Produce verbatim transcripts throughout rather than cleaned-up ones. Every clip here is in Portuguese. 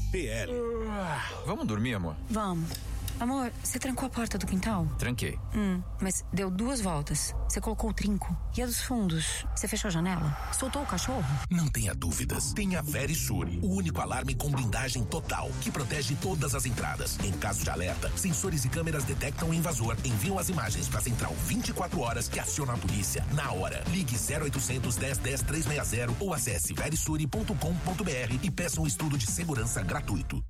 P L. Uh, vamos dormir, amor? Vamos. Amor, você trancou a porta do quintal? Tranquei. Hum, mas deu duas voltas. Você colocou o trinco. E a dos fundos? Você fechou a janela? Soltou o cachorro? Não tenha dúvidas. Tenha Verisure, o único alarme com blindagem total, que protege todas as entradas. Em caso de alerta, sensores e câmeras detectam o invasor, enviam as imagens para a central vinte e quatro horas que aciona a polícia na hora. Ligue zero oitocentos, dez, dez, trezentos e sessenta ou acesse verisure ponto com ponto br e peça um estudo de segurança gratuito.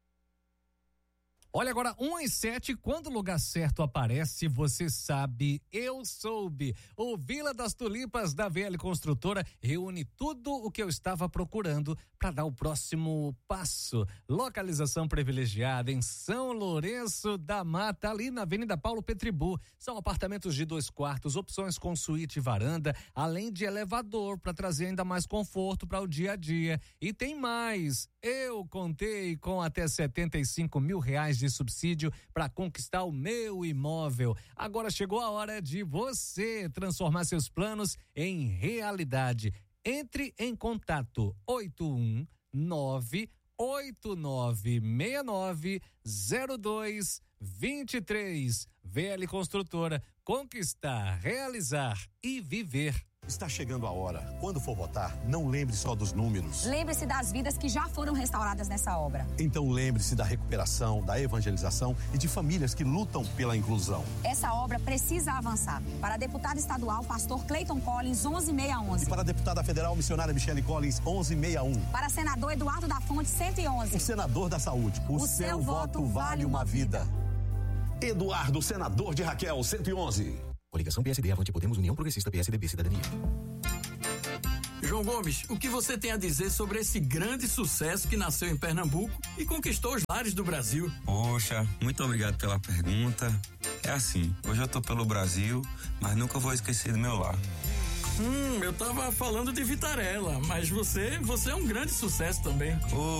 Olha agora, um e sete, quando o lugar certo aparece, você sabe, eu soube. O Vila das Tulipas da V L Construtora reúne tudo o que eu estava procurando para dar o próximo passo. Localização privilegiada em São Lourenço da Mata, ali na Avenida Paulo Petribu. São apartamentos de dois quartos, opções com suíte e varanda, além de elevador para trazer ainda mais conforto para o dia a dia. E tem mais. Eu contei com até setenta e cinco mil reais de subsídio para conquistar o meu imóvel. Agora chegou a hora de você transformar seus planos em realidade. Entre em contato oito um nove oito nove seis nove zero dois dois três. V L Construtora, conquistar, realizar e viver. Está chegando a hora. Quando for votar, não lembre só dos números. Lembre-se das vidas que já foram restauradas nessa obra. Então lembre-se da recuperação, da evangelização e de famílias que lutam pela inclusão. Essa obra precisa avançar. Para deputado estadual, pastor Cleiton Collins, onze seiscentos e onze. E para a deputada federal, missionária Michele Collins, onze sessenta e um. Para senador Eduardo da Fonte, cento e onze. O senador da saúde. O, o seu, seu voto vale uma vida. vida. Eduardo, senador de Raquel, cento e onze. Coligação P S D, Avante Podemos, União Progressista, P S D B, Cidadania. João Gomes, o que você tem a dizer sobre esse grande sucesso que nasceu em Pernambuco e conquistou os lares do Brasil? Poxa, muito obrigado pela pergunta. É assim, hoje eu tô pelo Brasil, mas nunca vou esquecer do meu lar. Hum, eu tava falando de Vitarella, mas você, você é um grande sucesso também. Oh,